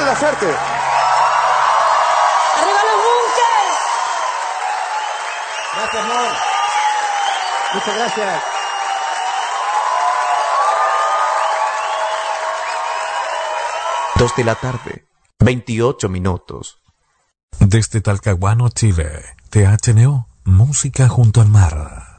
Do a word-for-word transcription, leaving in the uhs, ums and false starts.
buena suerte. ¡Arriba los Bunkers! Gracias, amor. Muchas gracias. Dos de la tarde, veintiocho minutos. Desde Talcahuano, Chile, T H N O, música junto al mar.